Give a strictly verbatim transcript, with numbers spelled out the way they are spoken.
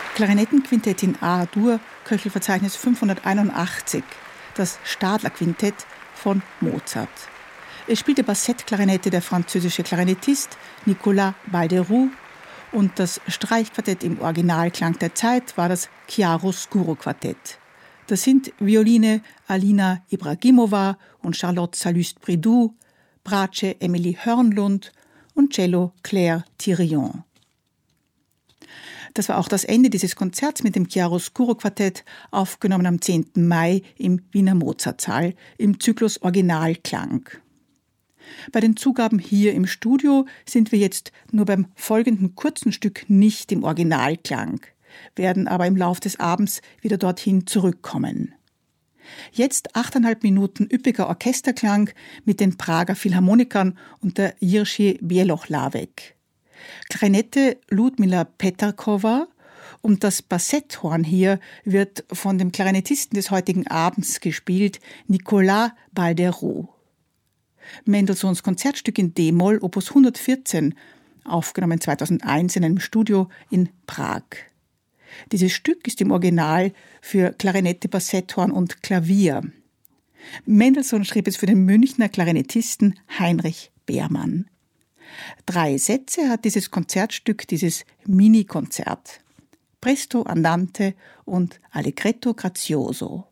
Klarinettenquintett in A-Dur, Köchelverzeichnis fünfhunderteinundachtzig, das Stadler-Quintett von Mozart. Es spielte Bassettklarinette der französische Klarinettist Nicolas Balderoux und das Streichquartett im Originalklang der Zeit war das Chiaroscuro-Quartett. Das sind Violine Alina Ibragimova und Charlotte Salluste-Bridoux, Bratsche Emilie Hörnlund und Cello Claire Thirion. Das war auch das Ende dieses Konzerts mit dem Chiaroscuro-Quartett, aufgenommen am zehnten Mai im Wiener Mozartsaal im Zyklus Originalklang. Bei den Zugaben hier im Studio sind wir jetzt nur beim folgenden kurzen Stück nicht im Originalklang, werden aber im Lauf des Abends wieder dorthin zurückkommen. Jetzt achteinhalb Minuten üppiger Orchesterklang mit den Prager Philharmonikern und der Jiří Bělohlávek. Klarinette Ludmila Peterkova und das Bassetthorn hier wird von dem Klarinettisten des heutigen Abends gespielt, Nicolas Balderoux. Mendelssohns Konzertstück in D-Moll, Opus hundertvierzehn, aufgenommen zweitausendeins in einem Studio in Prag. Dieses Stück ist im Original für Klarinette, Bassetthorn und Klavier. Mendelssohn schrieb es für den Münchner Klarinettisten Heinrich Beermann. Drei Sätze hat dieses Konzertstück, dieses Mini-Konzert. Presto andante und Allegretto grazioso.